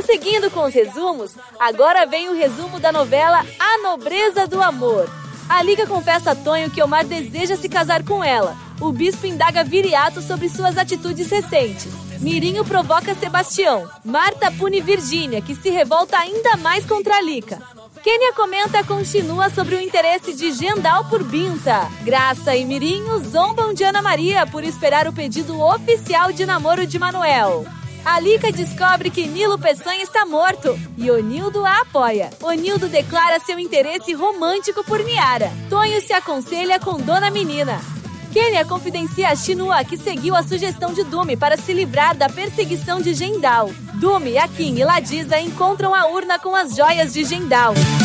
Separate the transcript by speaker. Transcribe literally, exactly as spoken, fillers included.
Speaker 1: Prosseguindo com os resumos, agora vem o resumo da novela A Nobreza do Amor. A Lika confessa a Tonho que Omar deseja se casar com ela. O bispo indaga Viriato sobre suas atitudes recentes. Mirinho provoca Sebastião. Marta pune Virgínia, que se revolta ainda mais contra a Lika. Kênia comenta com Chinua sobre o interesse de Gendal por Binta. Graça e Mirinho zombam de Ana Maria por esperar o pedido oficial de namoro de Manuel. A Lika descobre que Nilo Peçanha está morto e Onildo a apoia. Onildo declara seu interesse romântico por Niara. Tonho se aconselha com Dona Menina. Kênia confidencia a Chinua que seguiu a sugestão de Dumi para se livrar da perseguição de Gendal. Dumi, Akin e Ladisa encontram a urna com as joias de Gendal.